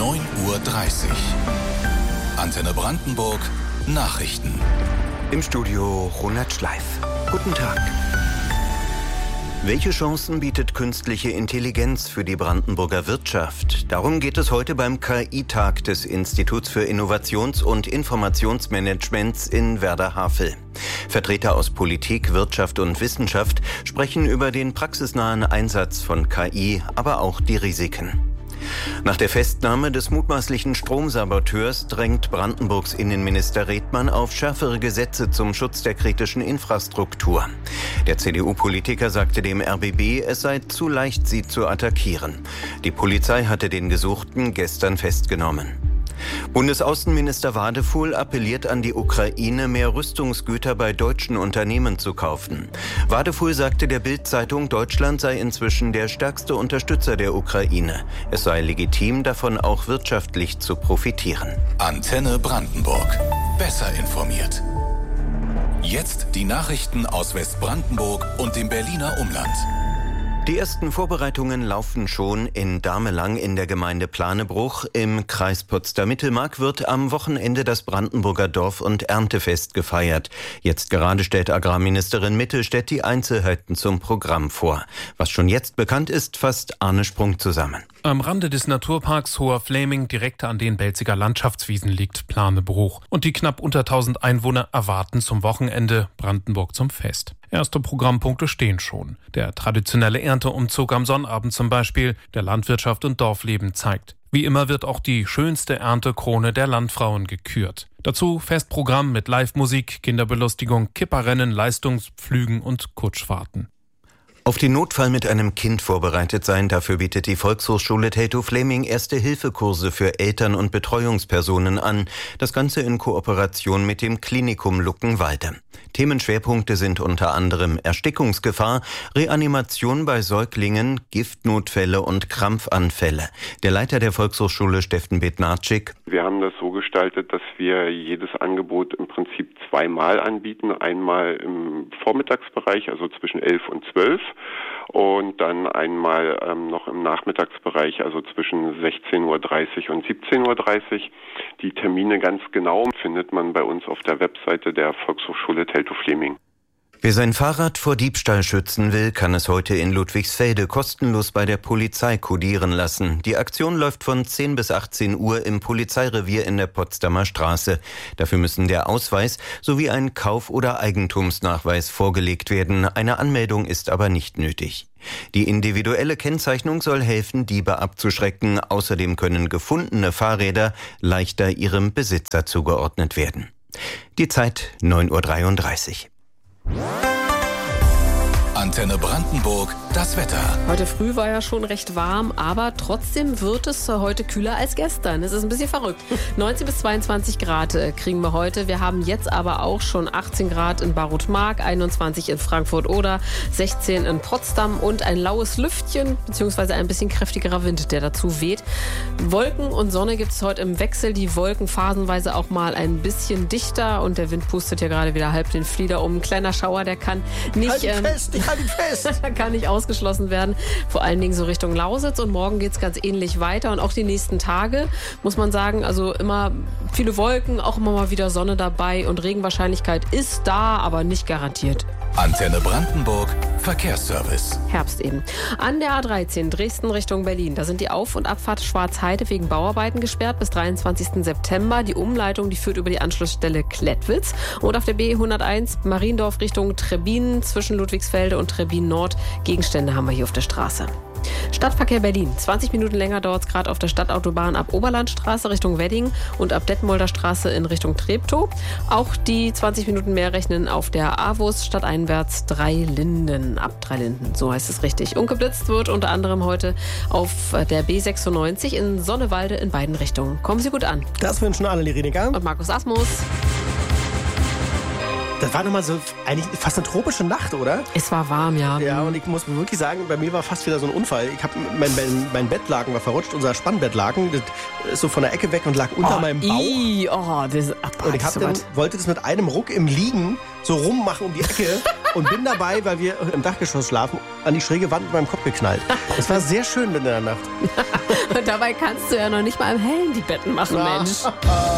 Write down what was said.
9:30 Uhr. Antenne Brandenburg Nachrichten. Im Studio Ronald Schleif. Guten Tag. Welche Chancen bietet künstliche Intelligenz für die Brandenburger Wirtschaft? Darum geht es heute beim KI-Tag des Instituts für Innovations- und Informationsmanagements in Werder-Havel. Vertreter aus Politik, Wirtschaft und Wissenschaft sprechen über den praxisnahen Einsatz von KI, aber auch die Risiken. Nach der Festnahme des mutmaßlichen Stromsaboteurs drängt Brandenburgs Innenminister Redmann auf schärfere Gesetze zum Schutz der kritischen Infrastruktur. Der CDU-Politiker sagte dem RBB, es sei zu leicht, sie zu attackieren. Die Polizei hatte den Gesuchten gestern festgenommen. Bundesaußenminister Wadefuhl appelliert an die Ukraine, mehr Rüstungsgüter bei deutschen Unternehmen zu kaufen. Wadefuhl sagte der Bild-Zeitung, Deutschland sei inzwischen der stärkste Unterstützer der Ukraine. Es sei legitim, davon auch wirtschaftlich zu profitieren. Antenne Brandenburg. Besser informiert. Jetzt die Nachrichten aus Westbrandenburg und dem Berliner Umland. Die ersten Vorbereitungen laufen schon in Damelang in der Gemeinde Planebruch im Kreis Potsdam-Mittelmark wird am Wochenende das Brandenburger Dorf- und Erntefest gefeiert. Jetzt gerade stellt Agrarministerin Mittelstädt die Einzelheiten zum Programm vor. Was schon jetzt bekannt ist, fasst Arne Sprung zusammen. Am Rande des Naturparks Hoher Fläming, direkt an den Belziger Landschaftswiesen, liegt Planebruch. Und die knapp unter 1000 Einwohner erwarten zum Wochenende Brandenburg zum Fest. Erste Programmpunkte stehen schon. Der traditionelle Ernteumzug am Sonnabend zum Beispiel, der Landwirtschaft und Dorfleben zeigt. Wie immer wird auch die schönste Erntekrone der Landfrauen gekürt. Dazu Festprogramm mit Live-Musik, Kinderbelustigung, Kipperrennen, Leistungspflügen und Kutschfahrten. Auf den Notfall mit einem Kind vorbereitet sein, dafür bietet die Volkshochschule Teltow-Fläming Erste-Hilfe-Kurse für Eltern und Betreuungspersonen an. Das Ganze in Kooperation mit dem Klinikum Luckenwalde. Themenschwerpunkte sind unter anderem Erstickungsgefahr, Reanimation bei Säuglingen, Giftnotfälle und Krampfanfälle. Der Leiter der Volkshochschule, Steffen Bednarczyk: Wir haben das so gestaltet, dass wir jedes Angebot im Prinzip zweimal anbieten. Einmal im Vormittagsbereich, also zwischen 11 und 12. Und dann einmal noch im Nachmittagsbereich, also zwischen 16:30 Uhr und 17:30 Uhr. Die Termine ganz genau findet man bei uns auf der Webseite der Volkshochschule Teltow-Fläming. Wer sein Fahrrad vor Diebstahl schützen will, kann es heute in Ludwigsfelde kostenlos bei der Polizei kodieren lassen. Die Aktion läuft von 10 bis 18 Uhr im Polizeirevier in der Potsdamer Straße. Dafür müssen der Ausweis sowie ein Kauf- oder Eigentumsnachweis vorgelegt werden. Eine Anmeldung ist aber nicht nötig. Die individuelle Kennzeichnung soll helfen, Diebe abzuschrecken. Außerdem können gefundene Fahrräder leichter ihrem Besitzer zugeordnet werden. Die Zeit 9:33 Uhr. Antenne Brandenburg, das Wetter. Heute früh war ja schon recht warm, aber trotzdem wird es heute kühler als gestern. Es ist ein bisschen verrückt. 19 bis 22 Grad kriegen wir heute. Wir haben jetzt aber auch schon 18 Grad in Barutmark, 21 in Frankfurt-Oder, 16 in Potsdam und ein laues Lüftchen, beziehungsweise ein bisschen kräftigerer Wind, der dazu weht. Wolken und Sonne gibt es heute im Wechsel. Die Wolken phasenweise auch mal ein bisschen dichter und der Wind pustet hier gerade wieder halb den Flieder um. Ein kleiner Schauer, der kann nicht... kann nicht ausgeschlossen werden. Vor allen Dingen so Richtung Lausitz und morgen geht es ganz ähnlich weiter und auch die nächsten Tage, muss man sagen, also immer viele Wolken, auch immer mal wieder Sonne dabei und Regenwahrscheinlichkeit ist da, aber nicht garantiert. Antenne Brandenburg, Verkehrsservice. Herbst eben. An der A13 Dresden Richtung Berlin, da sind die Auf- und Abfahrt Schwarzheide wegen Bauarbeiten gesperrt bis 23. September. Die Umleitung, die führt über die Anschlussstelle Klettwitz. Und auf der B101 Mariendorf Richtung Trebbin zwischen Ludwigsfelde und Trebbin Nord. Gegenstände haben wir hier auf der Straße. Stadtverkehr Berlin. 20 Minuten länger dauert es gerade auf der Stadtautobahn ab Oberlandstraße Richtung Wedding und ab Detmolder Straße in Richtung Treptow. Auch die 20 Minuten mehr rechnen auf der AWUS stadteinwärts Dreilinden. Ab Dreilinden, so heißt es richtig. Und geblitzt wird unter anderem heute auf der B96 in Sonnewalde in beiden Richtungen. Kommen Sie gut an. Das wünschen alle Riediger und Markus Asmus. Das war nochmal so eigentlich fast eine tropische Nacht, oder? Es war warm, ja. Ja, und ich muss wirklich sagen, bei mir war fast wieder so ein Unfall. Ich habe mein Bettlaken war verrutscht, unser Spannbettlaken, das ist so von der Ecke weg und lag unter meinem Bauch. Das ist und ich wollte das mit einem Ruck im Liegen so rummachen um die Ecke. und bin dabei, weil wir im Dachgeschoss schlafen, an die schräge Wand mit meinem Kopf geknallt. Das war sehr schön mitten in der Nacht. Und dabei kannst du ja noch nicht mal im Hellen die Betten machen, Mensch.